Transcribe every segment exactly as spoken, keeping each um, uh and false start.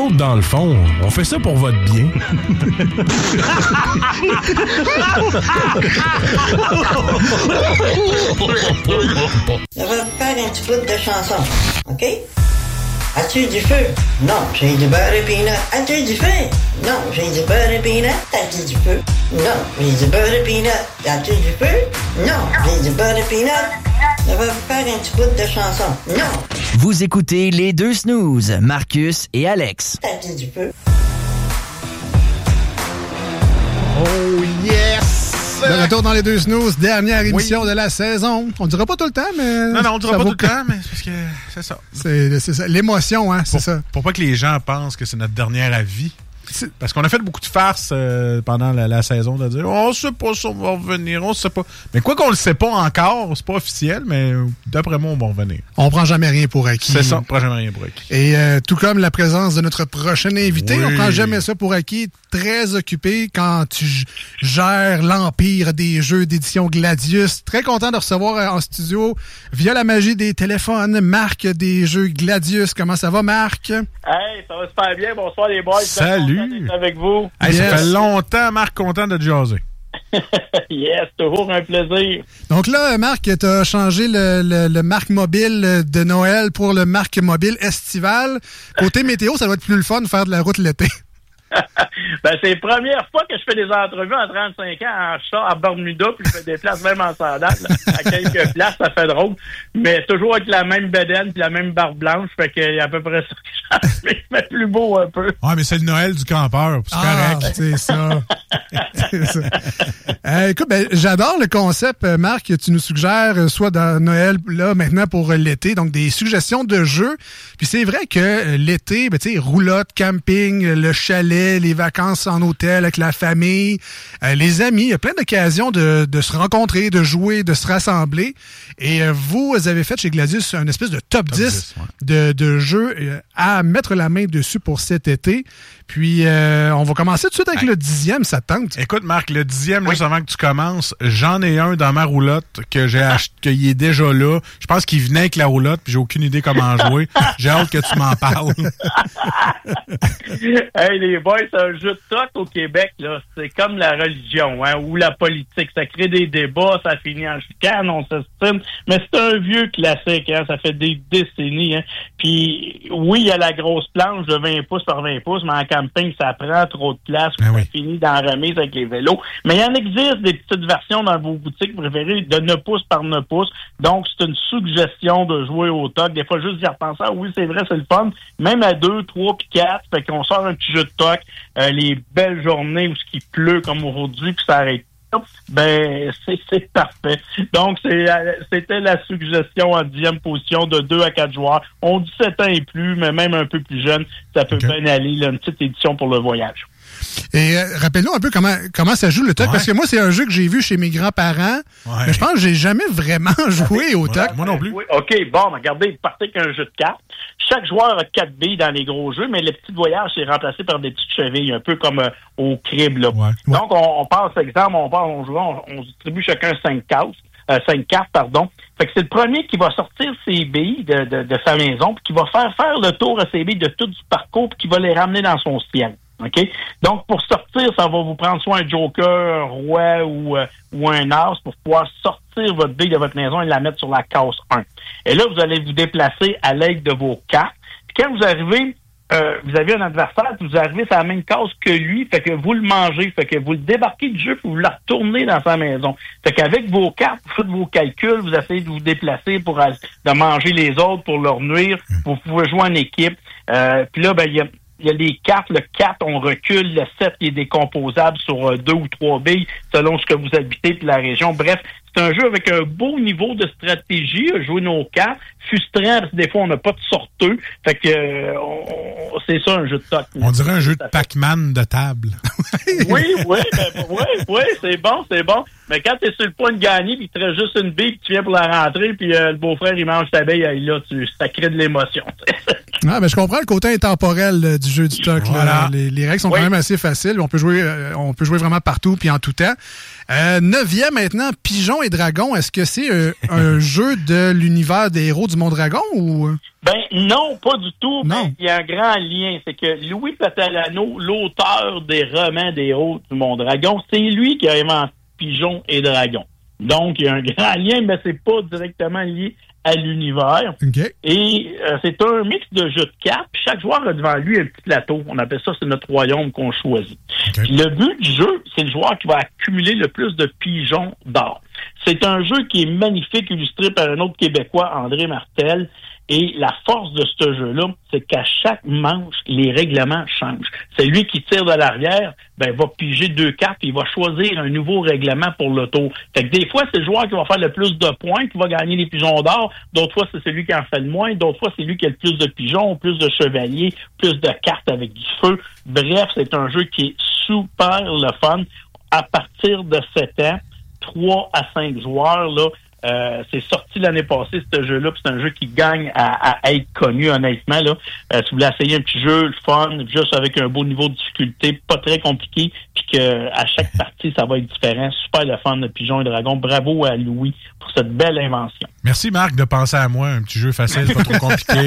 autres, dans le fond, on fait ça pour votre bien. Je vais vous faire un petit bout de chanson, OK? As-tu du feu? Non, j'ai du beurre et peanut. As-tu du feu? Non, j'ai du beurre et peanut. As-tu du feu? Non, j'ai du beurre et peanut. As-tu du feu? Non, j'ai du beurre et peanut. Je vais vous faire un petit bout de chanson. Non. Vous écoutez les deux snooze, Marcus et Alex. As-tu du feu? Oh yes! De retour dans les deux snooze, dernière émission oui. de la saison. On ne dira pas tout le temps, mais... Non, non, on ne dira pas tout le temps, mais c'est parce que c'est ça. C'est, c'est ça. L'émotion, hein, c'est pour, ça. Pour pas que les gens pensent que c'est notre dernière avis. C'est... Parce qu'on a fait beaucoup de farces euh, pendant la, la saison de dire « On sait pas si on va revenir, on sait pas. » Mais quoi qu'on le sait pas encore, c'est pas officiel, mais d'après moi, on va revenir. On prend jamais rien pour acquis. C'est ça, on prend jamais rien pour acquis. Et euh, tout comme la présence de notre prochain invité, oui. on prend jamais ça pour acquis. Très occupé quand tu g- gères l'empire des jeux d'édition Gladius. Très content de recevoir en studio, via la magie des téléphones, Marc des jeux Gladius. Comment ça va, Marc? Hey, ça va super bien. Bonsoir les boys. Salut. Avec vous. Hey, yes. Ça fait longtemps, Marc, content de te jaser. Yes, toujours un plaisir. Donc là, Marc, tu as changé le, le, le Marc mobile de Noël pour le Marc mobile estival. Côté météo, ça doit être plus le fun de faire de la route l'été. Ben, c'est la première fois que je fais des entrevues en trente-cinq ans en chat à Bermuda, puis je me déplace même en sandales. À quelques places, ça fait drôle. Mais toujours avec la même bedaine puis la même barbe blanche, fait qu'il y a à peu près ça qui change, mais plus beau un peu. Ah, mais c'est le Noël du campeur, c'est ah, correct. C'est ça. c'est ça. Euh, écoute, ben, j'adore le concept, Marc, que tu nous suggères, soit dans Noël, là, maintenant pour l'été, donc des suggestions de jeux. Puis c'est vrai que l'été, ben, tu sais, roulotte, camping, le chalet, les vacances en hôtel avec la famille, euh, les amis, il y a plein d'occasions de, de se rencontrer, de jouer, de se rassembler. Et euh, vous, vous avez fait chez Gladius une espèce de top, top dix, dix ouais. de, de jeux euh, à mettre la main dessus pour cet été. Puis, euh, on va commencer tout de suite avec ouais. le dixième, ça te tente? Écoute, Marc, le dixième, oui. juste avant que tu commences, j'en ai un dans ma roulotte que j'ai acheté, qu'il est déjà là. Je pense qu'il venait avec la roulotte, puis j'ai aucune idée comment jouer. J'ai hâte que tu m'en parles. Hey, les boys, c'est un jeu de toc au Québec, là. C'est comme la religion, hein, ou la politique. Ça crée des débats, ça finit en chicane, on s'estime. Mais c'est un vieux classique, hein. Ça fait des décennies, hein. Puis, oui, il y a la grosse planche de vingt pouces par vingt pouces, mais en camping, ça prend trop de place. Ah oui. Ça finit dans la remise avec les vélos. Mais il y en existe des petites versions dans vos boutiques préférées de neuf pouces par neuf pouces. Donc, c'est une suggestion de jouer au toc. Des fois, juste d'y repenser, ah oui, c'est vrai, c'est le fun. Même à deux, trois puis quatre, fait qu'on sort un petit jeu de toc. Euh, les belles journées où ce qui pleut comme aujourd'hui puis ça arrête. Ben, c'est, c'est parfait. Donc, c'est, c'était la suggestion en dixième position de deux à quatre joueurs. On dit sept ans et plus, mais même un peu plus jeune, ça peut okay. bien aller, là, une petite édition pour le voyage. Et euh, rappelle-nous un peu comment comment ça joue le toc, ouais. parce que moi, c'est un jeu que j'ai vu chez mes grands-parents, ouais. mais je pense que j'ai jamais vraiment joué au toc. Moi non plus. Oui, OK, bon, regardez, partez qu'un jeu de cartes. Chaque joueur a quatre billes dans les gros jeux, mais le petit voyage, c'est remplacé par des petites chevilles, un peu comme euh, au crib, là. Ouais. Donc, on, on passe, exemple, on part, on joue, on, on distribue chacun cinq cases. Euh, cinq cartes, pardon. Fait que c'est le premier qui va sortir ses billes de, de, de sa maison, puis qui va faire faire le tour à ses billes de tout du parcours, puis qui va les ramener dans son ciel. OK? Donc, pour sortir, ça va vous prendre soit un joker, un roi ou, euh, ou un as pour pouvoir sortir votre bille de votre maison et la mettre sur la case un. Et là, vous allez vous déplacer à l'aide de vos cartes. Puis quand vous arrivez, euh, vous avez un adversaire, vous arrivez sur la même case que lui, fait que vous le mangez, fait que vous le débarquez du jeu, puis vous le retournez dans sa maison. Fait qu'avec vos cartes, vous faites vos calculs, vous essayez de vous déplacer pour de manger les autres, pour leur nuire, vous pouvez jouer en équipe. Euh, puis là, ben, il y a Il y a les cartes, le quatre, on recule, le sept qui est décomposable sur deux ou trois billes, selon ce que vous habitez puis la région. Bref, c'est un jeu avec un beau niveau de stratégie, jouer nos cartes, frustrant, parce que des fois, on n'a pas de sorteux. Fait que euh, on, c'est ça, un jeu de toc. On dirait un jeu de Pac-Man de table. oui, oui, ben, oui, oui, c'est bon, c'est bon. Mais quand t'es sur le point de gagner, puis il te reste juste une bille, puis tu viens pour la rentrer, puis euh, le beau-frère, il mange ta bille, là, tu, ça crée de l'émotion. Ah, ben, je comprends le côté intemporel euh, du jeu du Toc. Voilà. Les, les règles sont oui. quand même assez faciles. On peut jouer, euh, on peut jouer vraiment partout puis en tout temps. Euh, neuvième maintenant, Pigeons et Dragons. Est-ce que c'est euh, un jeu de l'univers des héros du Mont-Dragon ou... Ben non, pas du tout. Non. Il y a un grand lien. C'est que Louis Petalano, l'auteur des romans des héros du Mont-Dragon, c'est lui qui a inventé Pigeons et Dragons. Donc, il y a un grand lien, mais c'est pas directement lié à l'univers. Okay. Et euh, c'est un mix de jeux de cartes. Chaque joueur a devant lui un petit plateau. On appelle ça, c'est notre royaume qu'on choisit. Okay. Le but du jeu, c'est le joueur qui va accumuler le plus de pigeons d'or. C'est un jeu qui est magnifique, illustré par un autre Québécois, André Martel. Et la force de ce jeu-là, c'est qu'à chaque manche, les règlements changent. C'est lui qui tire de l'arrière, ben va piger deux cartes et il va choisir un nouveau règlement pour le tour. Fait que des fois, c'est le joueur qui va faire le plus de points qui va gagner les pigeons d'or. D'autres fois, c'est celui qui en fait le moins. D'autres fois, c'est lui qui a le plus de pigeons, plus de chevaliers, plus de cartes avec du feu. Bref, c'est un jeu qui est super le fun. À partir de sept ans, trois à cinq joueurs, là, Euh, c'est sorti l'année passée, ce jeu-là, puis c'est un jeu qui gagne à, à être connu, honnêtement. Là. Euh, si vous voulez essayer un petit jeu, le fun, juste avec un beau niveau de difficulté, pas très compliqué, puis qu'à chaque partie, ça va être différent. Super le fun de Pigeons et Dragons. Bravo à Louis pour cette belle invention. Merci, Marc, de penser à moi. Un petit jeu facile, pas trop compliqué.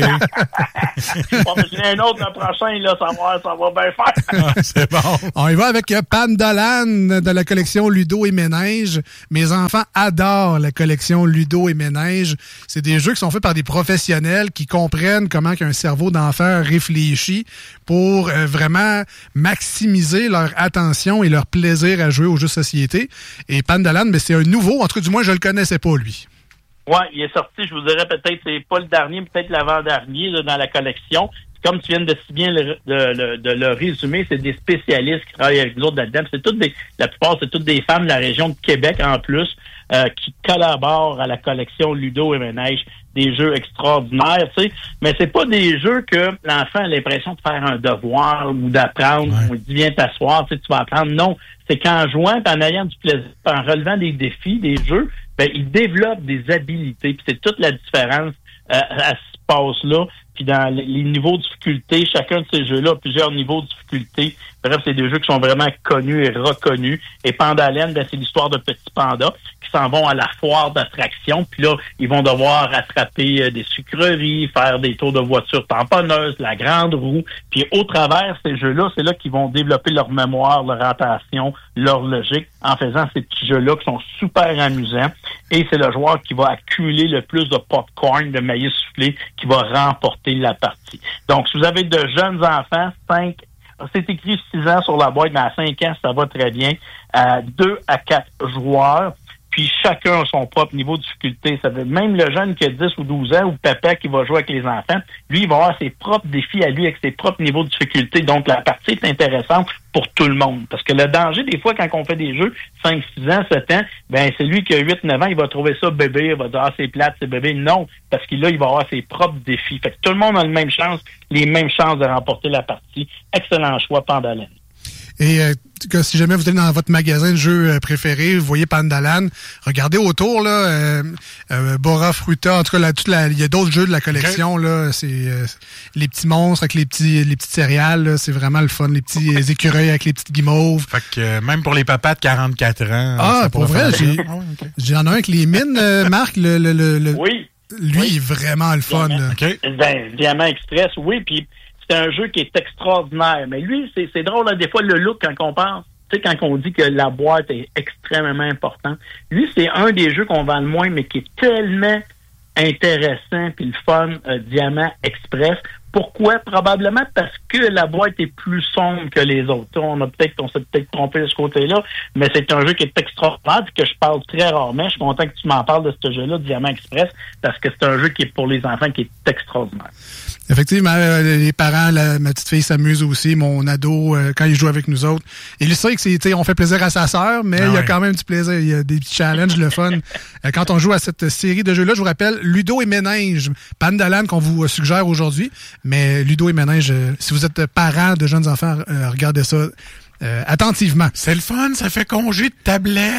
Bon, mais j'ai un autre, le prochain, là, ça va, ça va bien faire. Ah, c'est bon. On y va avec Pandalan de la collection Ludo et Ménage. Mes enfants adorent la collection Ludo et Ménage. C'est des jeux qui sont faits par des professionnels qui comprennent comment qu'un cerveau d'enfant réfléchit pour euh, vraiment maximiser leur attention et leur plaisir à jouer aux jeux de société. Et Pandalan, ben, c'est un nouveau. En tout cas, du moins, je le connaissais pas, lui. Ouais, il est sorti, je vous dirais peut-être, c'est pas le dernier, peut-être l'avant-dernier là, dans la collection. Comme tu viens de si bien le, de, de, de le résumer, c'est des spécialistes qui travaillent avec nous autres là-dedans. C'est toutes des, la plupart, c'est toutes des femmes de la région de Québec en plus euh, qui collaborent à la collection Ludo et Ménage. Des jeux extraordinaires, tu sais. Mais c'est pas des jeux que l'enfant a l'impression de faire un devoir ou d'apprendre. Ouais. On dit viens t'asseoir, tu sais, tu vas apprendre. Non, c'est qu'en jouant, en ayant du plaisir, en relevant des défis, des jeux, ben il développe des habiletés. Puis c'est toute la différence euh, à ce passe-là. Puis dans les niveaux de difficulté, chacun de ces jeux-là a plusieurs niveaux de difficulté. Bref, c'est des jeux qui sont vraiment connus et reconnus. Et Pandalan, ben, c'est l'histoire de petits pandas qui s'en vont à la foire d'attraction. Puis là, ils vont devoir attraper euh, des sucreries, faire des tours de voiture tamponneuses, la grande roue. Puis au travers ces jeux-là, c'est là qu'ils vont développer leur mémoire, leur attention, leur logique en faisant ces petits jeux-là qui sont super amusants. Et c'est le joueur qui va accumuler le plus de popcorn, de maïs soufflé, qui va remporter la partie. Donc, si vous avez de jeunes enfants, cinq, c'est écrit six ans sur la boîte, mais à cinq ans, ça va très bien. Euh, deux à quatre joueurs, puis chacun a son propre niveau de difficulté. Ça veut, même le jeune qui a dix ou douze ans, ou papa qui va jouer avec les enfants, lui, il va avoir ses propres défis à lui avec ses propres niveaux de difficulté. Donc, la partie est intéressante pour tout le monde. Parce que le danger, des fois, quand on fait des jeux, cinq, six ans, sept ans, ben c'est lui qui a huit, neuf ans, il va trouver ça bébé, il va dire « Ah, c'est plate, c'est bébé ». Non, parce que là, il va avoir ses propres défis. Fait que tout le monde a les mêmes chances, les mêmes chances de remporter la partie. Excellent choix, Pandalan. Et euh, que si jamais vous allez dans votre magasin de jeux euh, préféré, vous voyez Pandalan, regardez autour, là, euh, euh, Bora Fruta, en tout cas, là, toute la, il y a d'autres jeux de la collection, okay. Là, c'est euh, les petits monstres avec les petits les petites céréales, là, c'est vraiment le fun, les petits okay. écureuils avec les petites guimauves. Fait que euh, même pour les papas de quarante-quatre ans. Ah, pour vrai, j'ai, oh, okay. j'en ai un avec les mines, euh, Marc, le, le, le, le oui. Lui, oui. il est vraiment le fun. Diamant, okay. ben, Diamant Express, oui, puis c'est un jeu qui est extraordinaire. Mais lui, c'est, c'est drôle, là, des fois, le look, quand on pense, tu sais, quand on dit que la boîte est extrêmement importante, lui, c'est un des jeux qu'on vend le moins, mais qui est tellement intéressant, puis le fun, euh, Diamant Express. Pourquoi? Probablement parce que la boîte est plus sombre que les autres. On a peut-être, on s'est peut-être trompé de ce côté-là, mais c'est un jeu qui est extraordinaire et que je parle très rarement. Je suis content que tu m'en parles de ce jeu-là, Diamant Express, parce que c'est un jeu qui est pour les enfants qui est extraordinaire. Effectivement, euh, les parents, la, ma petite fille s'amuse aussi, mon ado, euh, quand il joue avec nous autres. Il sait que c'est, tu sais, on fait plaisir à sa sœur, mais ah il y a ouais. quand même du plaisir. Il y a des petits challenges, le fun. euh, quand on joue à cette série de jeux-là, je vous rappelle, Ludo et Ménage, Pandalan qu'on vous suggère aujourd'hui, mais Ludo et Ménage, euh, si vous êtes parent de jeunes enfants, euh, regardez ça. Euh, attentivement. C'est le fun, ça fait congé de tablette.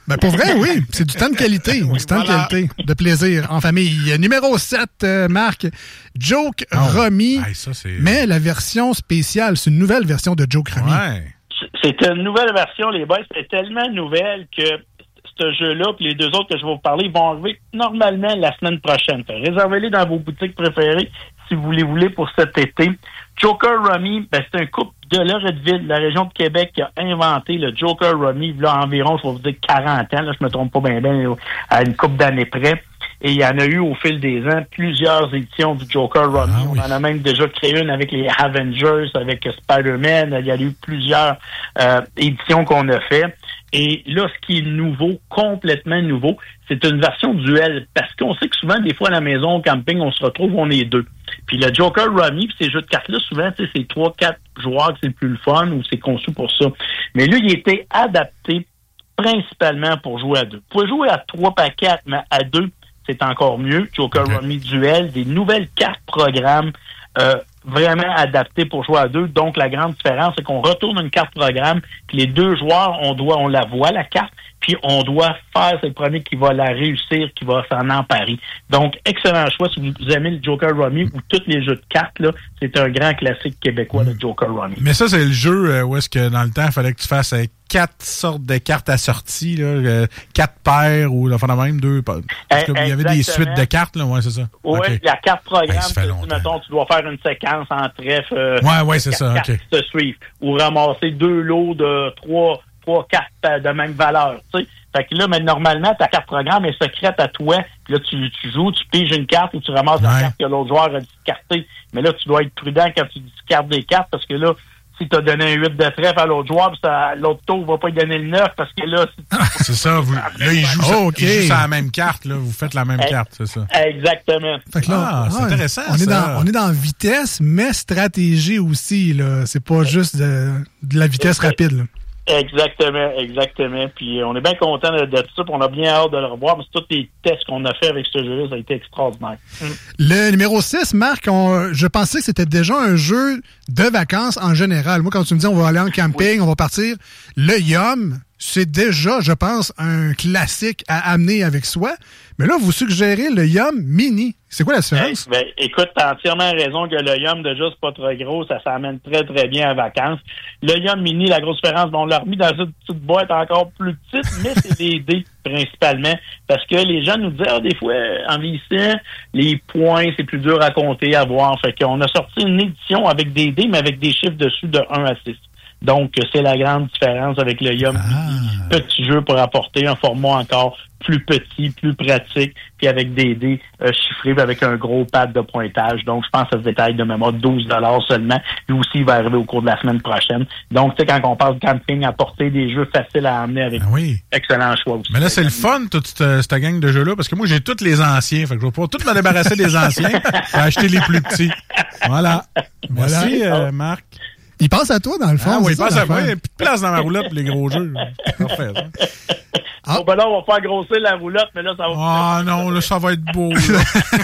Ben pour vrai, oui. C'est du temps de qualité. Oui, du temps voilà. de qualité. De plaisir en famille. Numéro sept, euh, Marc. Joke Oh. Romy. Hey, ça, c'est... Mais la version spéciale, c'est une nouvelle version de Joke Romy. Ouais. C'est une nouvelle version, les boys. C'est tellement nouvelle que ce jeu-là, puis les deux autres que je vais vous parler, vont arriver normalement la semaine prochaine. Fait, réservez-les dans vos boutiques préférées si vous les voulez pour cet été. Joker Rummy, ben, c'est un couple de Loretteville, de la région de Québec, qui a inventé le Joker Rummy, là, environ, je vais vous dire, quarante ans, là, je me trompe pas bien, bien, à une couple d'années près. Et il y en a eu au fil des ans plusieurs éditions du Joker Rummy. Ah, oui. On en a même déjà créé une avec les Avengers, avec Spider-Man. Il y a eu plusieurs euh, éditions qu'on a fait. Et là, ce qui est nouveau, complètement nouveau, c'est une version duel. Parce qu'on sait que souvent, des fois, à la maison, au camping, on se retrouve, on est deux. Puis le Joker Rummy, puis ces jeux de cartes-là, souvent, tu sais, c'est trois, quatre joueurs que c'est le plus le fun ou c'est conçu pour ça. Mais lui, il était adapté principalement pour jouer à deux. Vous pouvez jouer à trois par quatre, mais à deux, c'est encore mieux. Joker Okay. Rummy Duel, des nouvelles cartes programmes euh, vraiment adaptées pour jouer à deux. Donc, la grande différence, c'est qu'on retourne une carte programme, puis les deux joueurs, on doit, on la voit, la carte, puis on doit faire, c'est le premier qui va la réussir, qui va s'en emparer. Donc, excellent choix. Si vous aimez le Joker Rummy ou tous les jeux de cartes, là, c'est un grand classique québécois, le Joker Rummy. Mais ça, c'est le jeu euh, où est-ce que dans le temps, il fallait que tu fasses euh, quatre sortes de cartes assorties, là, euh, quatre paires ou enfin même deux. Parce qu'il y avait des suites de cartes, là, ouais, c'est ça. Oui, Okay. la carte programme, Hey, ça fait tu- longtemps. mettons, tu dois faire une séquence en trèfle. Euh, Ouais, ouais, c'est quatre ça, cartes ok. qui se suivent. Ou ramasser deux lots de trois, trois cartes de même valeur, tu sais. Fait que là, mais normalement, ta carte programme est secrète à toi. Puis là, tu, tu joues, tu piges une carte ou tu ramasses la Ouais. carte que l'autre joueur a discartée. Mais là, tu dois être prudent quand tu discartes des cartes parce que là, si tu as donné un huit de trèfle à l'autre joueur, puis ça- l'autre tour va pas lui donner le neuf parce que là, si C'est ça. Vous, là, il joue, Oh, ok. il joue sur la même carte, là. Vous faites la même Hey. carte, c'est ça. exactement. Fait que là, Ah, c'est ouais, intéressant, On est, ça. dans, on est dans vitesse, mais stratégie aussi. Là. C'est pas juste de, de la vitesse rapide. Là. Exactement, exactement. Puis euh, on est bien content de, de tout ça, puis on a bien hâte de le revoir. Mais c'est tous les tests qu'on a fait avec ce jeu-là, ça a été extraordinaire. Mm. Le numéro six, Marc, on- je pensais que c'était déjà un jeu de vacances en général. Moi, quand tu me dis on va aller en camping, on va partir, le Yum, c'est déjà, je pense, un classique à amener avec soi. Mais là, vous suggérez le Yum Mini. C'est quoi la différence? Hey, ben, écoute, t'as entièrement raison que le Yum, déjà, c'est pas trop gros. Ça s'amène très, très bien en vacances. Le Yum Mini, la grosse différence, bon, on l'a remis dans une petite boîte encore plus petite, mais c'est des dés, principalement. Parce que les gens nous disaient, ah, des fois, en vieillissant, les points, c'est plus dur à compter, à voir. Fait qu'on a sorti une édition avec des dés, mais avec des chiffres dessus de un à six. Donc, c'est la grande différence avec le Yum Mini. Petit jeu pour apporter un format encore plus petit, plus pratique, puis avec des dés euh, chiffrés, puis avec un gros pad de pointage. Donc, je pense que ça se détaille de mémoire douze dollars seulement. Lui aussi, il va arriver au cours de la semaine prochaine. Donc, tu sais, quand on parle de camping, apporter des jeux faciles à amener avec Ah oui. excellent choix aussi. Mais là, c'est le fun, toute cette, cette gang de jeux-là, parce que moi, j'ai tous les anciens. Fait que je vais pouvoir tout me débarrasser des anciens et acheter les plus petits. Voilà. Merci, Voilà. euh, Marc. Il pense à toi, dans le fond. Ah oui, c'est il ça, passe à moi. l'affaire. Il n'y a plus de place dans ma roulotte pour les gros jeux. Parfait, ça. Ah. Bon, ben là, on va faire grossir la roulotte, mais là, ça va... Ah non, là, ça va être beau. Là.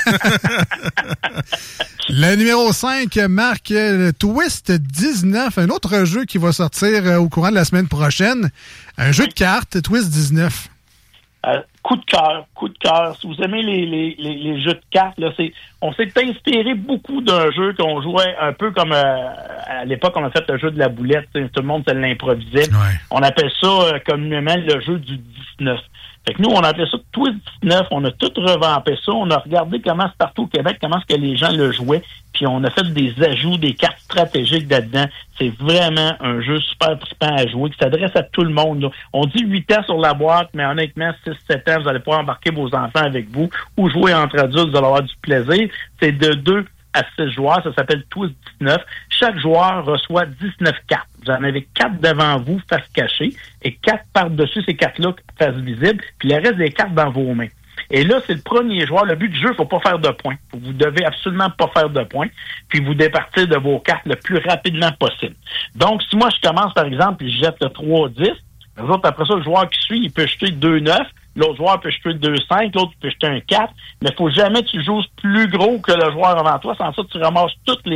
Le numéro cinq, Marc, le Twist dix-neuf, un autre jeu qui va sortir euh, au courant de la semaine prochaine. Un jeu de cartes, Twist dix-neuf. Euh, coup de cœur, coup de cœur. Si vous aimez les, les, les, les jeux de cartes, là, c'est, on s'est inspiré beaucoup d'un jeu qu'on jouait un peu comme euh, à l'époque, on a fait le jeu de la boulette. Tout le monde se l'improvisait. Ouais. On appelle ça euh, communément le jeu du dix-neuf. Fait que nous, on appelait ça Twist dix-neuf. On a tout revampé ça. On a regardé comment c'est partout au Québec, comment est-ce que les gens le jouaient. Puis on a fait des ajouts, des cartes stratégiques là-dedans. C'est vraiment un jeu super trippant à jouer, qui s'adresse à tout le monde. Là. On dit huit ans sur la boîte, mais honnêtement, six sept ans, vous allez pouvoir embarquer vos enfants avec vous ou jouer entre adultes, vous allez avoir du plaisir. C'est de deux à six joueurs. Ça s'appelle Twist dix-neuf. Chaque joueur reçoit dix-neuf cartes. Vous en avez quatre devant vous, face cachée, et quatre par-dessus ces cartes-là, face visible, puis le reste des cartes dans vos mains. Et là, c'est le premier joueur. Le but du jeu, il ne faut pas faire de points. Vous devez absolument pas faire de points, puis vous départir de vos cartes le plus rapidement possible. Donc, si moi, je commence, par exemple, puis je jette le trois dix, les autres, après ça, le joueur qui suit, il peut jeter deux neuf, l'autre joueur peut jeter deux cinq, l'autre peut jeter un quatre, mais il faut jamais que tu joues plus gros que le joueur avant toi, sans ça, tu ramasses toutes les cartes.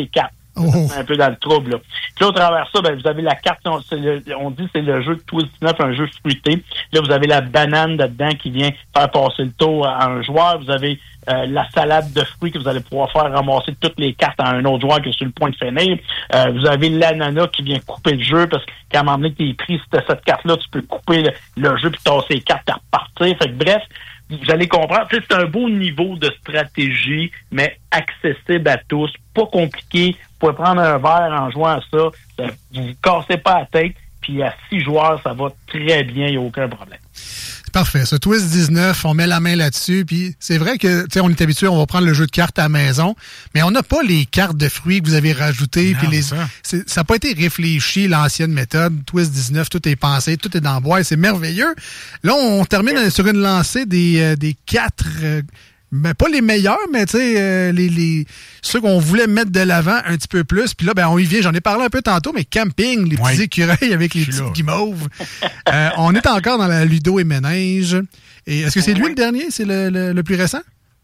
Oh. Un peu dans le trouble, là. Puis là, au travers de ça, ben, vous avez la carte, on, le, on dit c'est le jeu de Twist dix-neuf, un jeu fruité. Là, vous avez la banane dedans qui vient faire passer le tour à un joueur. Vous avez euh, la salade de fruits que vous allez pouvoir faire ramasser toutes les cartes à un autre joueur qui est sur le point de finir. Euh, vous avez l'ananas qui vient couper le jeu parce qu'à un moment donné que tu es pris sur cette carte-là, tu peux couper le, le jeu puis tasser les cartes à repartir. Fait que bref, vous allez comprendre, c'est un beau niveau de stratégie, mais accessible à tous, pas compliqué. Vous pouvez prendre un verre en jouant à ça, vous ne vous cassez pas la tête, puis à six joueurs, ça va très bien, il n'y a aucun problème. C'est parfait. Ce Twist dix-neuf, on met la main là-dessus, puis c'est vrai que, tu sais, on est habitué, on va prendre le jeu de cartes à la maison, mais on n'a pas les cartes de fruits que vous avez rajoutées, puis les, ça n'a pas été réfléchi, l'ancienne méthode. Twist dix-neuf, tout est pensé, tout est dans le bois, et c'est merveilleux. Là, on termine sur une lancée des, euh, des quatre... Euh, ben, pas les meilleurs, mais tu sais, euh, les, les ceux qu'on voulait mettre de l'avant un petit peu plus. Puis là, ben on y vient, j'en ai parlé un peu tantôt, mais camping, les petits ouais. écureuils avec les petites guimauves. euh, on est encore dans la Ludo et Ménage. Et est-ce que c'est lui oui. le dernier? C'est le, le, le plus récent?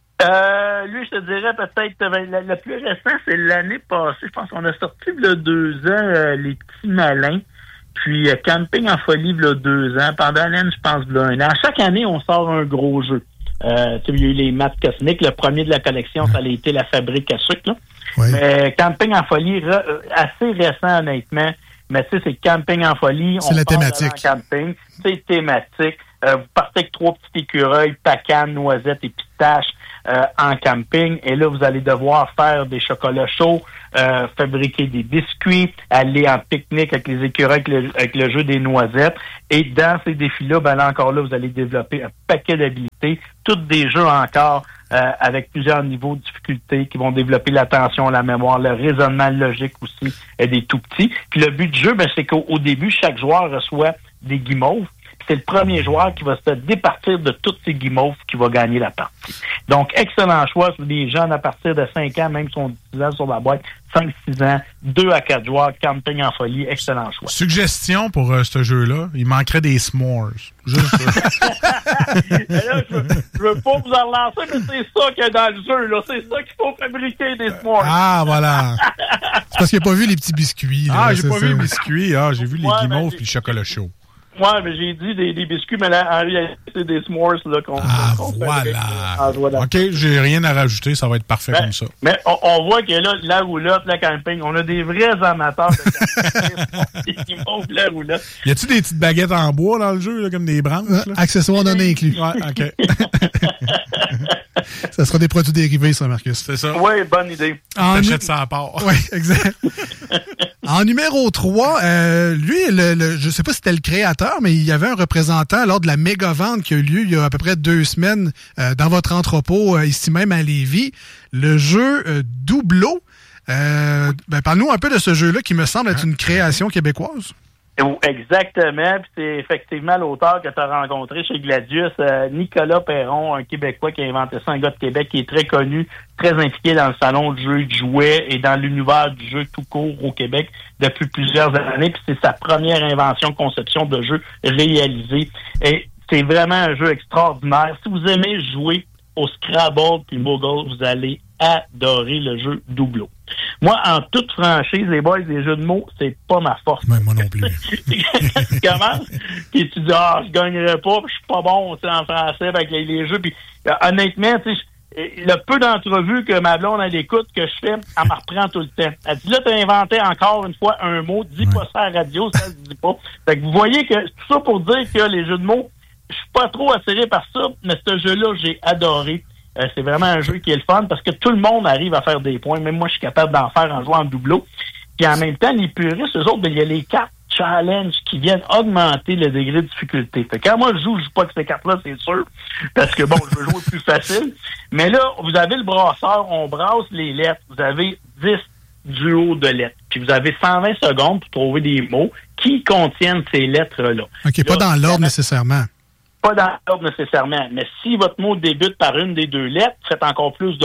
Euh, lui, je te dirais peut-être, ben, le, le plus récent, c'est l'année passée. Je pense qu'on a sorti le deux ans, euh, les petits malins. Puis euh, Camping en folie, le deux ans. Pendant l'année, je pense, le un an. Chaque année, on sort un gros jeu. Euh, il y a eu les maths cosmiques. Le premier de la collection, ça a été la fabrique à sucre. Là. Oui. Mais Camping en folie, re, assez récent, honnêtement. Mais tu sais, c'est Camping en folie. C'est on la thématique. Camping. C'est thématique. Euh, vous partez avec trois petits écureuils, pacanes, noisettes et pistaches euh, en camping. Et là, vous allez devoir faire des chocolats chauds, euh, fabriquer des biscuits, aller en pique-nique avec les écureuils, avec le, avec le jeu des noisettes. Et dans ces défis-là, ben là encore là, vous allez développer un paquet d'habilités, tous des jeux encore euh, avec plusieurs niveaux de difficulté qui vont développer l'attention, la mémoire, le raisonnement logique aussi, et des tout petits. Puis le but du jeu, ben, c'est qu'au au début, chaque joueur reçoit des guimauves. C'est le premier joueur qui va se départir de toutes ces guimauves qui va gagner la partie. Donc, excellent choix sur des jeunes à partir de cinq ans, même si on dit dix ans sur la boîte, cinq six ans, deux à quatre joueurs, camping en folie, excellent choix. Suggestion pour euh, ce jeu-là, il manquerait des s'mores. Juste là, je, veux, je veux pas vous en relancer, mais c'est ça qu'il y a dans le jeu, là. C'est ça qu'il faut fabriquer des s'mores. Ah, voilà. C'est parce qu'il n'a pas vu les petits biscuits. Là, ah, j'ai pas ça. vu les biscuits. Ah, j'ai vu les ouais, guimauves ben, et le chocolat chaud. Ouais, mais j'ai dit des, des biscuits, mais là, en réalité, c'est des s'mores, là, qu'on, ah, qu'on voilà. Ah, voilà. OK, j'ai rien à rajouter, ça va être parfait ben, comme ça. Mais on, on voit que là, la roulotte, la camping, on a des vrais amateurs de camping qui montent la roulotte. Y a-tu des petites baguettes en bois dans le jeu, là, comme des branches? Là? Accessoires non inclus. Ouais, OK. Ça sera des produits dérivés, ça, Marcus. C'est ça. Oui, bonne idée. T'achètes ça à part. Oui, exact. En numéro trois, euh, lui, le, le, je ne sais pas si c'était le créateur, mais il y avait un représentant lors de la méga vente qui a eu lieu il y a à peu près deux semaines euh, dans votre entrepôt, euh, ici même à Lévis. Le jeu euh, Doubleau. Euh, ben, parle-nous un peu de ce jeu-là qui me semble être une création québécoise. Exactement, puis c'est effectivement l'auteur que tu as rencontré chez Gladius, euh, Nicolas Perron, un Québécois qui a inventé ça, un gars de Québec qui est très connu, très impliqué dans le salon de jeu de jouets et dans l'univers du jeu tout court au Québec depuis plusieurs années, puis c'est sa première invention, conception de jeu réalisée. Et c'est vraiment un jeu extraordinaire. Si vous aimez jouer au Scrabble puis Moogle, vous allez adorer le jeu Doubleau. Moi, en toute franchise, les boys, les jeux de mots, c'est pas ma force. Mais moi non plus. Quand tu commences, puis tu dis, ah, je gagnerai pas, puis je suis pas bon en français avec les, les jeux. Puis euh, honnêtement, tu sais, le peu d'entrevues que ma blonde, elle écoute, que je fais, elle me reprend tout le temps. Elle dit, là, t'as inventé encore une fois un mot, dis ouais. pas ça à la radio, ça se dit pas. Fait que vous voyez que tout ça pour dire que les jeux de mots, je suis pas trop attiré par ça, mais ce jeu-là, j'ai adoré. Euh, c'est vraiment un jeu qui est le fun parce que tout le monde arrive à faire des points. Même moi, je suis capable d'en faire en jouant en doubleau. Puis en même temps, les puristes, eux autres, ben, il y a les cartes challenge qui viennent augmenter le degré de difficulté. Fait que quand moi, je joue, je joue pas avec ces cartes-là, c'est sûr. Parce que bon, je veux jouer plus facile. Mais là, vous avez le brasseur, on brasse les lettres. Vous avez dix duos de lettres. Puis vous avez cent vingt secondes pour trouver des mots qui contiennent ces lettres-là. OK, là, pas dans l'ordre nécessairement. Pas dans l'ordre nécessairement, mais si votre mot débute par une des deux lettres, vous faites encore plus de points.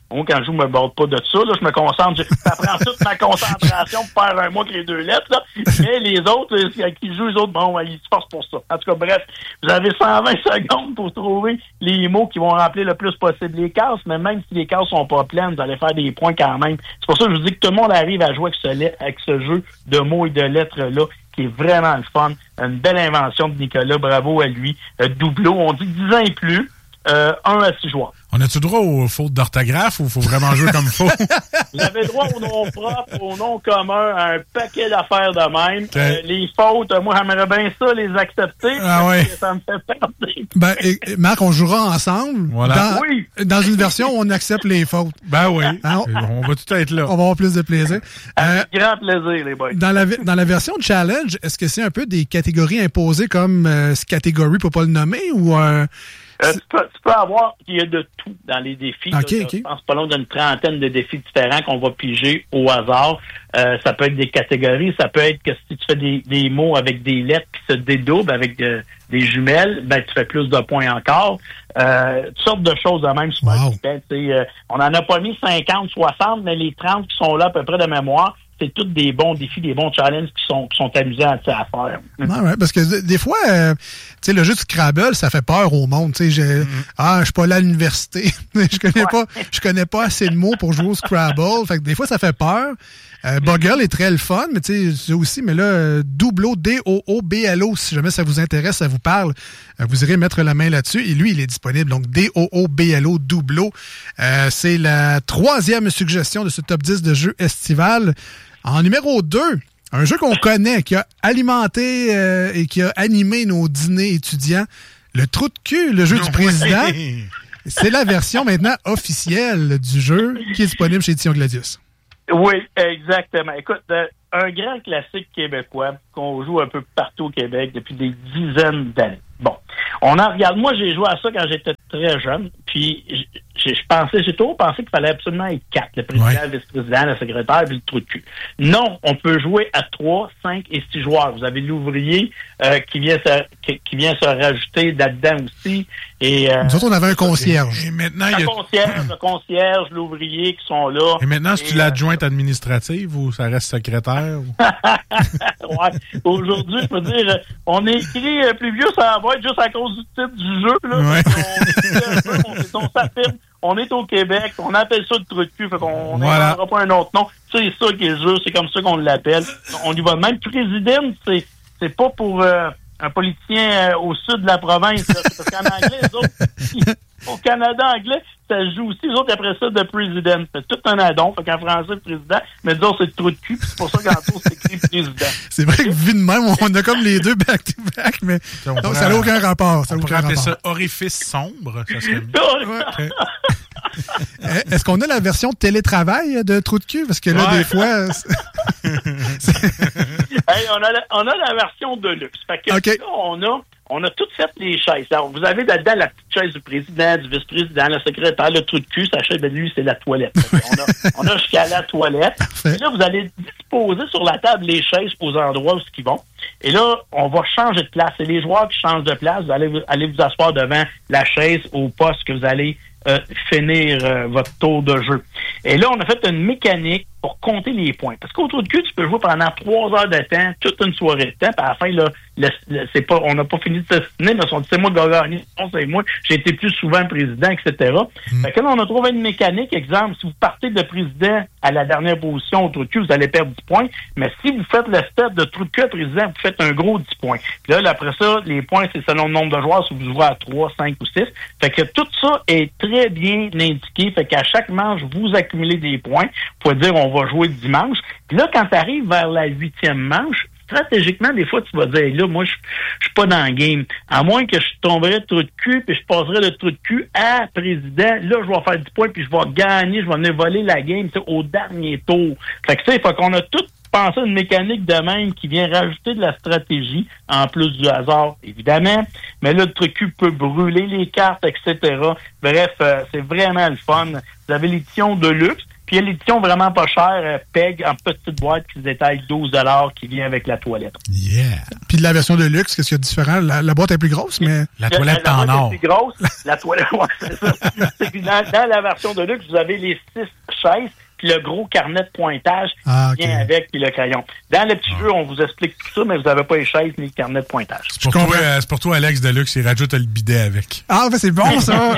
Moi, quand je joue, je me borde pas de ça. Là, je me concentre. Je, ça prend toute ma concentration pour faire un mot avec les deux lettres. Là. Mais les autres, à qui jouent, les autres, bon, ils se forcent pour ça. En tout cas, bref, vous avez cent vingt secondes pour trouver les mots qui vont remplir le plus possible les cases. Mais même si les cases sont pas pleines, vous allez faire des points quand même. C'est pour ça que je vous dis que tout le monde arrive à jouer avec ce, avec ce jeu de mots et de lettres-là, qui est vraiment le fun. Une belle invention de Nicolas. Bravo à lui. Euh, Doubleau, on dit dix ans et plus. Euh, un à six joueurs. On a-tu droit aux fautes d'orthographe ou faut vraiment jouer comme faux? Vous avez droit au nom propre, au nom commun, à un paquet d'affaires de même. Okay. Euh, les fautes, moi, j'aimerais bien ça, les accepter. Ah ouais. Ça me fait perdre. Ben, et, et Marc, on jouera ensemble. Voilà. Dans, oui. dans une version où on accepte les fautes. Ben oui. Hein, on, on va tout être là. On va avoir plus de plaisir. Avec euh, grand plaisir, les boys. Dans la, dans la version challenge, est-ce que c'est un peu des catégories imposées comme euh, ce catégorie pour pas le nommer ou un... Euh, Euh, tu, peux, tu peux avoir, il y a de tout dans les défis. Okay, là, okay. Je pense pas loin d'une trentaine de défis différents qu'on va piger au hasard. Euh, ça peut être des catégories, ça peut être que si tu fais des, des mots avec des lettres qui se dédoublent avec de, des jumelles, ben tu fais plus de points encore. Euh, toutes sortes de choses de même. Super wow. euh, on en a pas mis cinquante, soixante, mais les trente qui sont là à peu près de mémoire, c'est tous des bons défis, des bons challenges qui sont, qui sont amusants à faire. Ouais, ouais, parce que des fois, euh, tu sais, le jeu de Scrabble, ça fait peur au monde. Tu sais, mm-hmm. ah, je suis pas là à l'université, je connais ouais. pas, je connais pas assez de mots pour jouer au Scrabble. Fait que des fois, ça fait peur. Euh, Boggle est très le fun, mais tu sais, aussi, mais là, Doubleau, D O O B L O, si jamais ça vous intéresse, ça vous parle, euh, vous irez mettre la main là-dessus. Et lui, il est disponible. Donc, D O O B L O, Doubleau. Euh, c'est la troisième suggestion de ce top dix de jeux estival. En numéro deux, un jeu qu'on connaît, qui a alimenté euh, et qui a animé nos dîners étudiants, le Trou de cul, le jeu non, du président. Ouais. C'est la version maintenant officielle du jeu qui est disponible chez Édition Gladius. Oui, exactement. Écoute, euh, un grand classique québécois qu'on joue un peu partout au Québec depuis des dizaines d'années. Bon, on en regarde. Moi, j'ai joué à ça quand j'étais très jeune, puis je pensais, j'ai toujours pensé qu'il fallait absolument être quatre, le président, ouais. le vice-président, le secrétaire, puis le trou de cul. Non, on peut jouer à trois, cinq et six joueurs. Vous avez l'ouvrier euh, qui vient se qui, qui vient se rajouter là-dedans aussi. Et euh, nous autres, on avait un concierge. Et maintenant, il y a... Le concierge, le concierge, l'ouvrier qui sont là. Et maintenant, c'est-tu l'adjointe euh... administrative ou ça reste secrétaire? Ou... ouais. Aujourd'hui, je peux dire, on est écrit euh, plus vieux, ça va être juste à cause du titre du jeu. Là. Ouais. On, on, on, on s'affirme. On est au Québec, on appelle ça le trou de cul, fait qu'on voilà. n'aura pas un autre nom. C'est ça qui est le jeu, c'est comme ça qu'on l'appelle. On y va. Même président, c'est c'est pas pour euh, un politicien euh, au sud de la province. Là. Parce qu'en anglais, les autres, au Canada anglais, ça joue aussi, les autres après ça, de président. C'est tout un addon, fait qu'en français, le président, mais disons, c'est le trou de cul, c'est pour ça qu'en tout, c'est écrit président. C'est vrai que vu de même, on a comme les deux back-to-back, mais donc, pourrait, ça n'a aucun rapport. Ça on aucun pourrait appeler rapport. ça orifice sombre, ça serait mieux. Ouais. Okay. Est-ce qu'on a la version télétravail de trou de cul? Parce que là, ouais. des fois... hey, on, a la, on a la version de luxe. Fait que okay. là, on a... On a toutes fait les chaises. Alors, vous avez là-dedans la petite chaise du président, du vice-président, le secrétaire, le trou de cul. Sa chaise, ben, lui, c'est la toilette. On a, on a jusqu'à la toilette. Et là, vous allez disposer sur la table les chaises aux endroits où ils vont. Et là, on va changer de place. C'est les joueurs qui changent de place. Vous allez vous, allez vous asseoir devant la chaise au poste que vous allez euh, finir euh, votre tour de jeu. Et là, on a fait une mécanique pour compter les points. Parce qu'au trou de cul, tu peux jouer pendant trois heures de temps, toute une soirée de temps, puis à la fin, là, le, le, c'est pas, on n'a pas fini de s'assiner, mais on dit c'est moi qui ai gagné, c'est moi, j'ai été plus souvent président, et cetera. Mm. Fait que là, on a trouvé une mécanique, exemple, si vous partez de président à la dernière position au trou de cul, vous allez perdre dix points, mais si vous faites le step de trou de cul à président, vous faites un gros dix points. Puis là, après ça, les points, c'est selon le nombre de joueurs, si vous jouez à trois, cinq ou six. Fait que tout ça est très bien indiqué, fait qu'à chaque manche, vous accumulez des points. Vous pouvez dire, on va jouer dimanche. Puis là, quand tu arrives vers la huitième manche, stratégiquement, des fois, tu vas dire, là, moi, je je suis pas dans le game. À moins que je tomberais de trou de cul, puis je passerais de trou de cul à président. Là, je vais faire dix points, puis je vais gagner, je vais venir voler la game au dernier tour. Fait que, tu sais, il faut qu'on a tout pensé à une mécanique de même qui vient rajouter de la stratégie, en plus du hasard, évidemment. Mais là, le trou de cul peut brûler les cartes, et cetera. Bref, euh, c'est vraiment le fun. Vous avez l'édition de luxe. Puis il y a l'édition vraiment pas chère, euh, P E G, en petite boîte qui se détaille douze dollars qui vient avec la toilette. Yeah! Puis de la version de luxe, qu'est-ce qu'il y a de différent? La, la boîte est plus grosse, mais... La toilette la, la en or. La plus grosse, la toilette, ouais, c'est ça. C'est que dans, dans la version de luxe, vous avez les six chaises, puis le gros carnet de pointage ah, qui okay. vient avec, puis le crayon. Dans le petit ah. jeu, on vous explique tout ça, mais vous n'avez pas les chaises ni le carnet de pointage. C'est pour, toi, euh, c'est pour toi, Alex Deluxe, il rajoute le bidet avec. Ah, ben c'est bon, ça!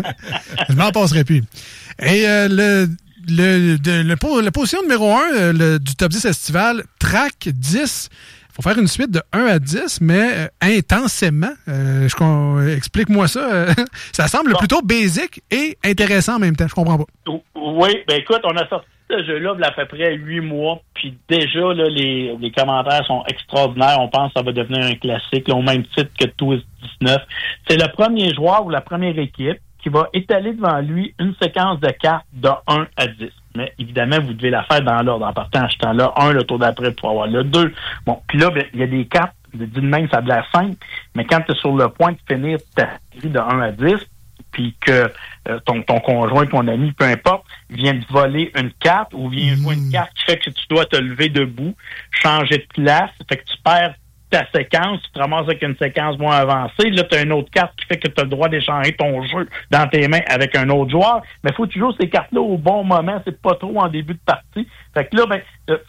Je m'en passerai plus. Et euh, le... Le, de, le, la position numéro un le, du top dix estival, track dix. Il faut faire une suite de un à dix, mais euh, intensément. Euh, je, euh, explique-moi ça. Euh, ça semble bon. plutôt basic et intéressant en même temps. Je comprends pas. Oui, ben écoute, on a sorti ce jeu-là il y a à peu près huit mois, puis déjà, là, les, les commentaires sont extraordinaires. On pense que ça va devenir un classique, là, au même titre que Twist dix-neuf. C'est le premier joueur ou la première équipe qui va étaler devant lui une séquence de cartes de un à dix. Mais évidemment, vous devez la faire dans l'ordre. En partant, en achetant là un, le tour d'après pour avoir le deux. Bon, puis là, il y a des cartes, d'une même, ça a de la simple, mais quand tu es sur le point de finir ta série de un à dix, puis que euh, ton, ton conjoint, ton ami, peu importe, vient de voler une carte ou vient jouer mmh. une carte qui fait que tu dois te lever debout, changer de place, fait que tu perds ta séquence, tu te ramasses avec une séquence moins avancée. Là, tu as une autre carte qui fait que tu as le droit d'échanger ton jeu dans tes mains avec un autre joueur. Mais il faut que tu joues ces cartes-là au bon moment. C'est pas trop en début de partie. Fait que là, ben,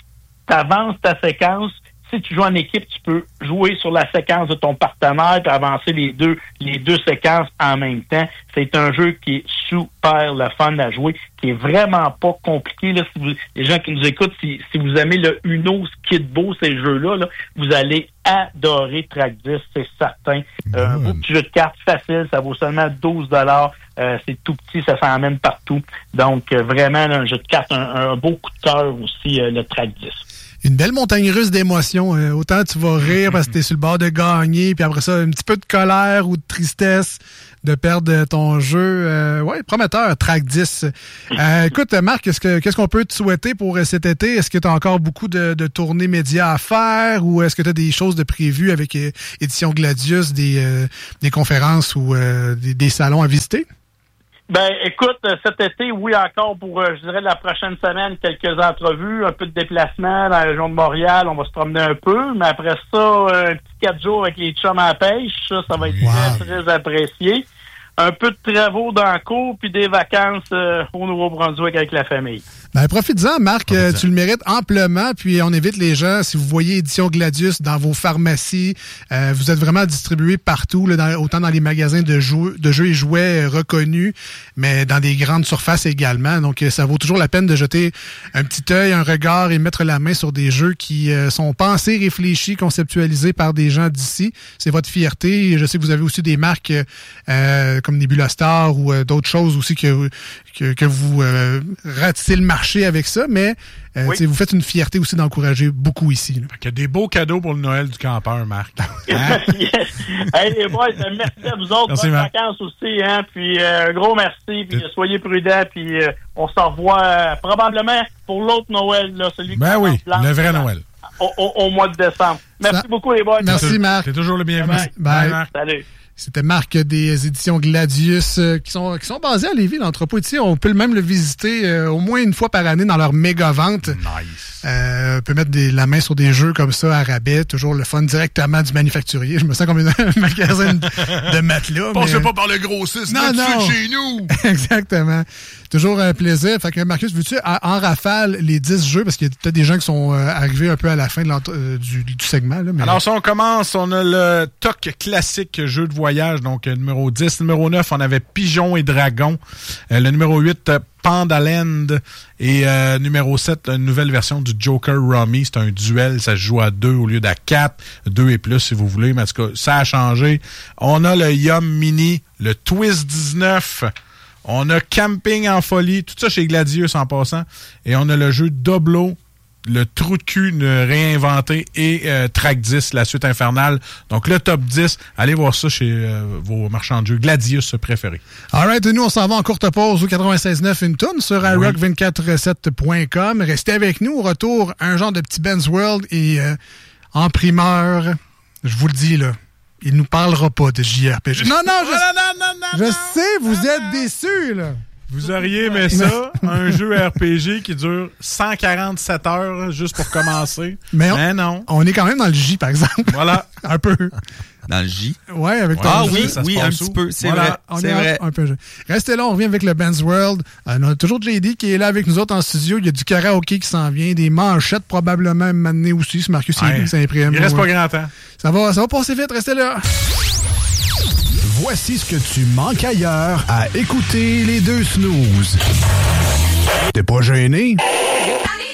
tu avances ta séquence. Si tu joues en équipe, tu peux jouer sur la séquence de ton partenaire puis avancer les deux les deux séquences en même temps. C'est un jeu qui est super le fun à jouer, qui est vraiment pas compliqué. Là, si vous, les gens qui nous écoutent, si, si vous aimez le Uno, ce qui est beau, ces jeux-là, là, vous allez adorer Track dix, c'est certain. Euh, un beau petit jeu de cartes facile, ça vaut seulement douze dollars. Euh, c'est tout petit, ça s'emmène partout. Donc, euh, vraiment, là, un jeu de cartes, un, un beau coup de cœur aussi, euh, le Track dix. Une belle montagne russe d'émotions. Euh, autant tu vas rire parce que t'es sur le bord de gagner, puis après ça, un petit peu de colère ou de tristesse de perdre ton jeu. Euh, ouais, prometteur, Track dix. Euh, écoute, Marc, qu'est-ce, que, qu'est-ce qu'on peut te souhaiter pour cet été? Est-ce que tu as encore beaucoup de, de tournées médias à faire ou est-ce que tu as des choses de prévues avec euh, Édition Gladius, des, euh, des conférences ou euh, des, des salons à visiter? Ben, écoute, cet été, oui, encore pour, euh, je dirais, la prochaine semaine, quelques entrevues, un peu de déplacement dans la région de Montréal. On va se promener un peu, mais après ça, euh, un petit quatre jours avec les chums à la pêche, ça, ça va être wow. très, très apprécié. Un peu de travaux dans le cours, puis des vacances euh, au Nouveau-Brunswick avec la famille. Ben, profite-en, Marc. Profite-en. Tu le mérites amplement. Puis on invite les gens, si vous voyez Édition Gladius dans vos pharmacies, euh, vous êtes vraiment distribués partout, là, dans, autant dans les magasins de jeux, de jeux et jouets reconnus, mais dans des grandes surfaces également. Donc, ça vaut toujours la peine de jeter un petit œil, un regard et mettre la main sur des jeux qui euh, sont pensés, réfléchis, conceptualisés par des gens d'ici. C'est votre fierté. Et je sais que vous avez aussi des marques euh, comme Nebula Star ou euh, d'autres choses aussi que, que, que vous euh, ratissez le marché avec ça, mais euh, oui. vous faites une fierté aussi d'encourager beaucoup ici. Là. Il y a des beaux cadeaux pour le Noël du campeur, Marc. Hein? Hey les boys, merci à vous autres. Merci, bonnes Marc. vacances aussi, hein, puis euh, un gros merci, puis euh, soyez prudents, puis euh, on se revoit euh, probablement pour l'autre Noël, là, celui ben qui oui, blanc, le vrai Noël. Au, au, au mois de décembre. Merci ça, beaucoup les boys. Merci Marc. C'est toujours le bienvenu. Bye. Bye. Bye, Marc. Salut. C'était Marc des éditions Gladius euh, qui sont qui sont basées à Lévis, l'entrepôt ici. On peut même le visiter euh, au moins une fois par année dans leur méga vente. Nice. Euh, on peut mettre des, la main sur des jeux comme ça à rabais, toujours le fun directement du manufacturier. Je me sens comme un magasin de, de matelas. Passez mais... pas par le grossiste, non, non. chez nous. Exactement. Toujours un plaisir. Fait que Marcus, veux-tu en rafale les dix jeux? Parce qu'il y a peut-être des gens qui sont euh, arrivés un peu à la fin de euh, du, du segment. Là, mais... Alors, si on commence, on a le T O C classique jeu de voyage, donc euh, numéro dix. Numéro neuf, on avait Pigeon et Dragon. Euh, le numéro huit, euh, Pandaland. Et euh, numéro sept, une nouvelle version du Joker Rummy. C'est un duel, ça se joue à deux au lieu d'à quatre. Deux et plus, si vous voulez. Mais en tout cas, ça a changé. On a le Yum Mini, le Twist dix-neuf. On a Camping en folie, tout ça chez Gladius en passant. Et on a le jeu Doblo, le trou de cul réinventé et euh, Track dix, la suite infernale. Donc le top dix, allez voir ça chez euh, vos marchands de jeux Gladius préférés. All right, nous on s'en va en courte pause au quatre-vingt-seize neuf une tonne sur i rock vingt-quatre sept point com. Restez avec nous, au retour, un genre de petit Ben's World et euh, en primeur, je vous le dis là, il nous parlera pas de J R P G. Non, non, je, non, non, non, non, je sais, vous êtes déçus, là. Vous auriez aimé ça, un jeu R P G qui dure cent quarante-sept heures juste pour commencer. Mais, on, Mais non. On est quand même dans le J, par exemple. Voilà. Un peu. Dans le J? Ouais, avec ouais. ton Ah jeu, oui, ça oui, se un passe petit où? peu, c'est voilà, vrai. On c'est est vrai. Un peu. Restez là, on revient avec le Ben's World. Euh, on a toujours J D qui est là avec nous autres en studio. Il y a du karaoké qui s'en vient, des manchettes probablement m'amener aussi, si Marcus ouais. s'imprime. Il reste ouais. pas grand temps. Ça va, ça va passer vite, restez là. Voici ce que tu manques ailleurs à écouter les deux snooze. T'es pas gêné?